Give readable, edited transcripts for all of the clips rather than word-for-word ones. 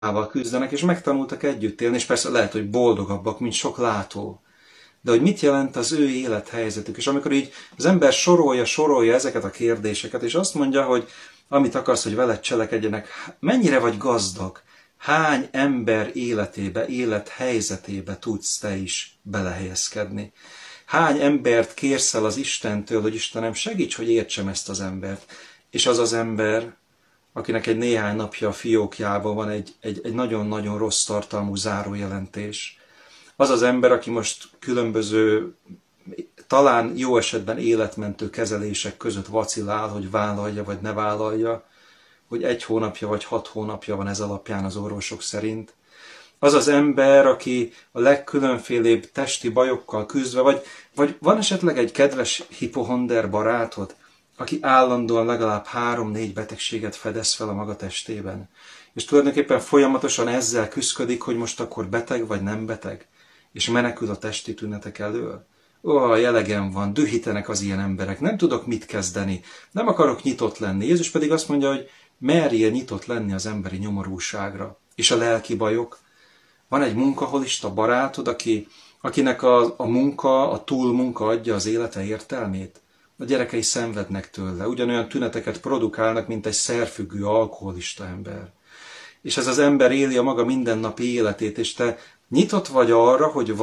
küzdenek, és megtanultak együtt élni, és persze lehet, hogy boldogabbak, mint sok látó. De hogy mit jelent az ő élethelyzetük, és amikor így az ember sorolja ezeket a kérdéseket, és azt mondja, hogy amit akarsz, hogy veled cselekedjenek, mennyire vagy gazdag, hány ember életébe, élethelyzetébe tudsz te is belehelyezkedni. Hány embert kérsz el az Istentől, hogy Istenem, segíts, hogy értsem ezt az embert. És az az ember, akinek egy néhány napja a fiókjában van egy nagyon-nagyon rossz tartalmú zárójelentés. Az az ember, aki most különböző, talán jó esetben életmentő kezelések között vacilál, hogy vállalja vagy ne vállalja, hogy 1 hónapja vagy 6 hónapja van ez alapján az orvosok szerint. Az az ember, aki a legkülönfélébb testi bajokkal küzdve, vagy van esetleg egy kedves hipohonder barátod, aki állandóan legalább 3-4 betegséget fedez fel a maga testében. És tulajdonképpen folyamatosan ezzel küszködik, hogy most akkor beteg vagy nem beteg, és menekül a testi tünetek elől. Elegem van, dühítenek az ilyen emberek, nem tudok mit kezdeni, nem akarok nyitott lenni. Jézus pedig azt mondja, hogy merjél nyitott lenni az emberi nyomorúságra. És a lelki bajok. Van egy munkaholista barátod, akinek a munka, a túlmunka adja az élete értelmét. A gyerekei szenvednek tőle, ugyanolyan tüneteket produkálnak, mint egy szerfüggő alkoholista ember. És ez az ember éli a maga mindennapi életét, és te nyitott vagy arra, hogy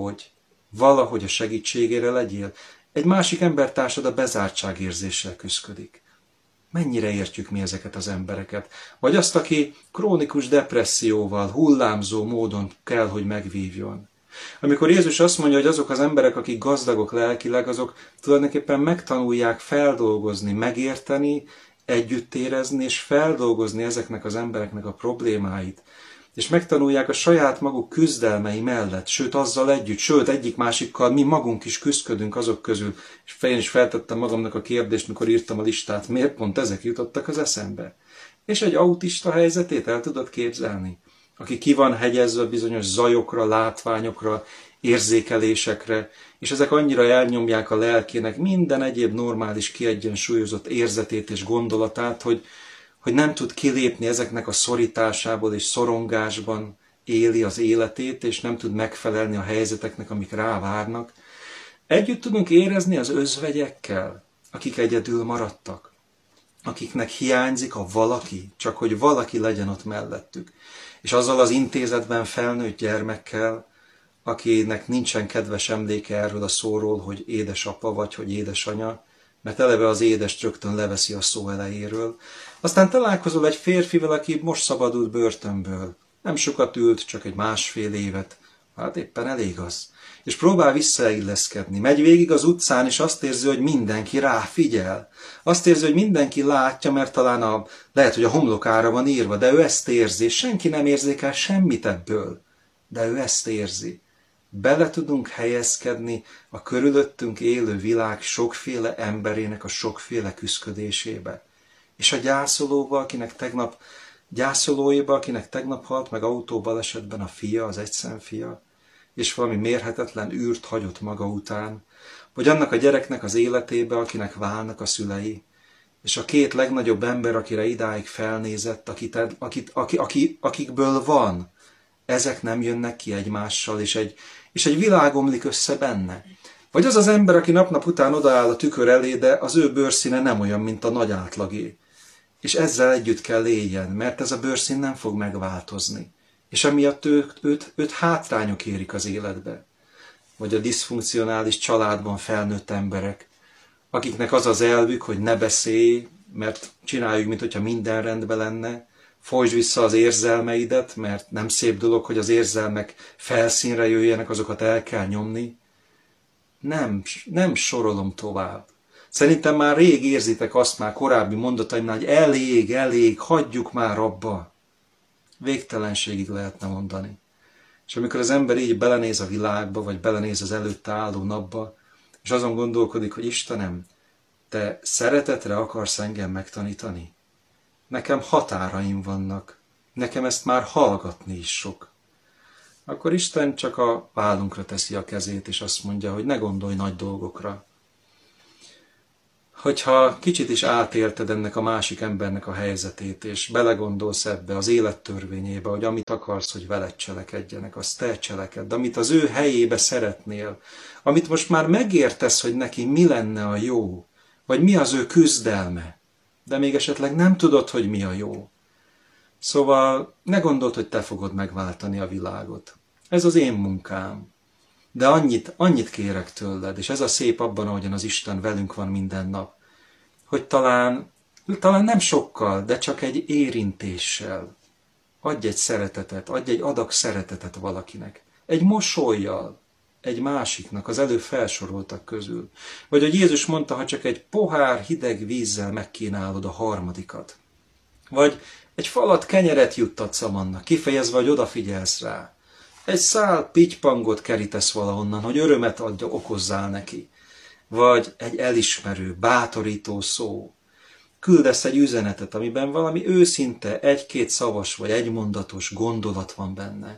valahogy a segítségére legyél. Egy másik embertársad a bezártságérzéssel küszködik. Mennyire értjük mi ezeket az embereket? Vagy azt, aki krónikus depresszióval, hullámzó módon kell, hogy megvívjon. Amikor Jézus azt mondja, hogy azok az emberek, akik gazdagok lelkileg, azok tulajdonképpen megtanulják feldolgozni, megérteni, együtt érezni és feldolgozni ezeknek az embereknek a problémáit. És megtanulják a saját maguk küzdelmei mellett, sőt azzal együtt, sőt egyik-másikkal mi magunk is küzdködünk azok közül. És én is feltettem magamnak a kérdést, mikor írtam a listát, miért pont ezek jutottak az eszembe. És egy autista helyzetét el tudod képzelni? Aki ki van hegyezve bizonyos zajokra, látványokra, érzékelésekre, és ezek annyira elnyomják a lelkének minden egyéb normális, kiegyensúlyozott érzetét és gondolatát, hogy nem tud kilépni ezeknek a szorításából és szorongásban éli az életét, és nem tud megfelelni a helyzeteknek, amik rávárnak. Együtt tudunk érezni az özvegyekkel, akik egyedül maradtak, akiknek hiányzik a valaki, csak hogy valaki legyen ott mellettük. És azzal az intézetben felnőtt gyermekkel, akinek nincsen kedves emléke erről a szóról, hogy édesapa vagy, hogy édesanya, mert eleve az édest rögtön leveszi a szó elejéről. Aztán találkozol egy férfivel, aki most szabadult börtönből. Nem sokat ült, csak egy 1,5 évet. Hát éppen elég az. És próbál visszailleszkedni. Megy végig az utcán, és azt érzi, hogy mindenki ráfigyel. Azt érzi, hogy mindenki látja, mert talán lehet, hogy a homlokára van írva, de ő ezt érzi, és senki nem érzékel semmit ebből. De ő ezt érzi. Bele tudunk helyezkedni a körülöttünk élő világ sokféle emberének a sokféle küszködésébe. És a gyászolóiba, akinek tegnap halt meg autóbalesetben a fia, az egyszemfia, és valami mérhetetlen űrt hagyott maga után, vagy annak a gyereknek az életébe, akinek válnak a szülei, és a 2 legnagyobb ember, akire idáig felnézett, akikből van, ezek nem jönnek ki egymással, és egy világ omlik össze benne. Vagy az az ember, aki nap-nap után odaáll a tükör elé, de az ő bőrszíne nem olyan, mint a nagy átlagé. És ezzel együtt kell éljen, mert ez a bőrszín nem fog megváltozni. És emiatt őt hátrányok érik az életbe. Vagy a diszfunkcionális családban felnőtt emberek, akiknek az az elvük, hogy ne beszélj, mert csináljuk, mintha minden rendben lenne, folytsd vissza az érzelmeidet, mert nem szép dolog, hogy az érzelmek felszínre jöjjenek, azokat el kell nyomni. Nem sorolom tovább. Szerintem már rég érzitek azt már korábbi mondataimnál, hogy elég, hagyjuk már abba. Végtelenségig lehetne mondani. És amikor az ember így belenéz a világba, vagy belenéz az előtte álló napba, és azon gondolkodik, hogy Istenem, te szeretetre akarsz engem megtanítani? Nekem határaim vannak, nekem ezt már hallgatni is sok. Akkor Isten csak a vállunkra teszi a kezét, és azt mondja, hogy ne gondolj nagy dolgokra. Hogyha kicsit is átélted ennek a másik embernek a helyzetét, és belegondolsz ebbe az élet törvényébe, hogy amit akarsz, hogy veled cselekedjenek, azt te cselekedd, amit az ő helyébe szeretnél, amit most már megértesz, hogy neki mi lenne a jó, vagy mi az ő küzdelme, de még esetleg nem tudod, hogy mi a jó. Szóval ne gondold, hogy te fogod megváltani a világot. Ez az én munkám. De annyit kérek tőled, és ez a szép abban, ahogyan az Isten velünk van minden nap, hogy talán nem sokkal, de csak egy érintéssel adj egy szeretetet, adj egy adag szeretetet valakinek. Egy mosollyal, egy másiknak, az előbb felsoroltak közül. Vagy hogy Jézus mondta, ha csak egy pohár hideg vízzel megkínálod a harmadikat. Vagy egy falat kenyeret juttatsz annak, kifejezve, hogy odafigyelsz rá. Egy szál pitypangot kerítesz valahonnan, hogy örömet okozzál neki. Vagy egy elismerő, bátorító szó. Küldesz egy üzenetet, amiben valami őszinte, egy-két szavas vagy egymondatos gondolat van benne.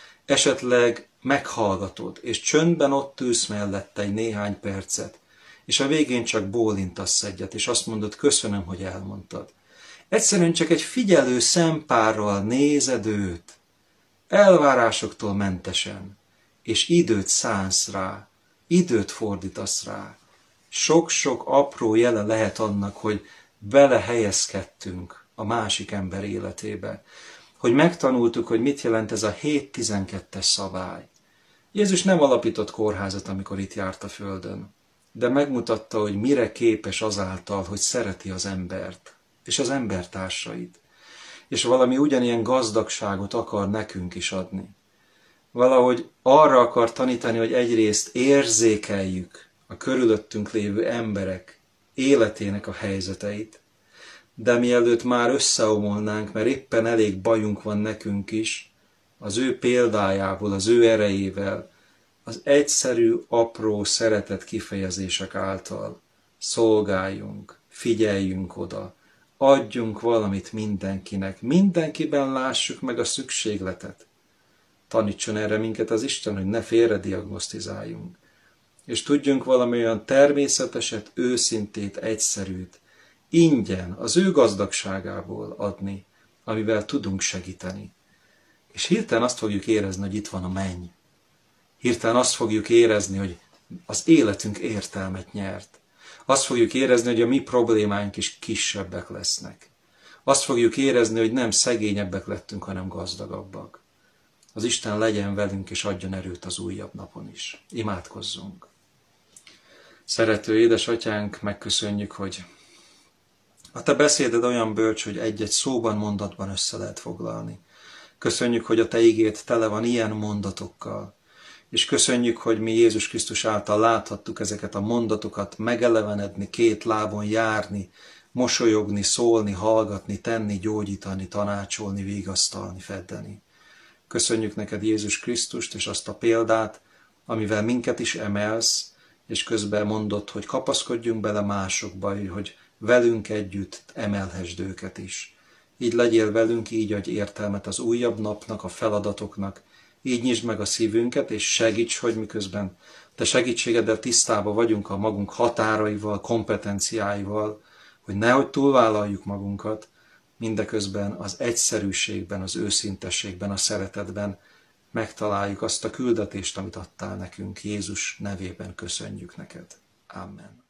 Esetleg meghallgatod, és csöndben ott ülsz mellette egy néhány percet, és a végén csak bólintasz egyet, és azt mondod, köszönöm, hogy elmondtad. Egyszerűen csak egy figyelő szempárral nézed őt, elvárásoktól mentesen, és időt szánsz rá, időt fordítasz rá. Sok-sok apró jele lehet annak, hogy belehelyezkedtünk a másik ember életébe, hogy megtanultuk, hogy mit jelent ez a 7-12-es szabály. Jézus nem alapított kórházat, amikor itt járt a földön, de megmutatta, hogy mire képes azáltal, hogy szereti az embert és az embertársait, és valami ugyanilyen gazdagságot akar nekünk is adni. Valahogy arra akar tanítani, hogy egyrészt érzékeljük a körülöttünk lévő emberek életének a helyzeteit, de mielőtt már összeomolnánk, mert éppen elég bajunk van nekünk is, az ő példájából, az ő erejével, az egyszerű, apró szeretet kifejezések által szolgáljunk, figyeljünk oda, adjunk valamit mindenkinek, mindenkiben lássuk meg a szükségletet. Tanítson erre minket az Isten, hogy ne félrediagnosztizáljunk, és tudjunk valami olyan természeteset, őszintét, egyszerűt, ingyen, az ő gazdagságából adni, amivel tudunk segíteni. És hirtelen azt fogjuk érezni, hogy itt van a menny. Hirtelen azt fogjuk érezni, hogy az életünk értelmet nyert. Azt fogjuk érezni, hogy a mi problémáink is kisebbek lesznek. Azt fogjuk érezni, hogy nem szegényebbek lettünk, hanem gazdagabbak. Az Isten legyen velünk, és adjon erőt az újabb napon is. Imádkozzunk! Szerető édesatyánk, megköszönjük, hogy a te beszéded olyan bölcs, hogy egy-egy szóban, mondatban össze lehet foglalni. Köszönjük, hogy a te igéd tele van ilyen mondatokkal, és köszönjük, hogy mi Jézus Krisztus által láthattuk ezeket a mondatokat megelevenedni, két lábon járni, mosolyogni, szólni, hallgatni, tenni, gyógyítani, tanácsolni, vigasztalni, feddeni. Köszönjük neked Jézus Krisztust és azt a példát, amivel minket is emelsz, és közben mondod, hogy kapaszkodjunk bele másokba, hogy velünk együtt emelhessd őket is. Így legyél velünk, így adj értelmet az újabb napnak, a feladatoknak, így nyisd meg a szívünket, és segíts, hogy miközben te segítségeddel tisztában vagyunk a magunk határaival, kompetenciáival, hogy nehogy túlvállaljuk magunkat, mindeközben az egyszerűségben, az őszintességben, a szeretetben megtaláljuk azt a küldetést, amit adtál nekünk. Jézus nevében köszönjük neked. Amen.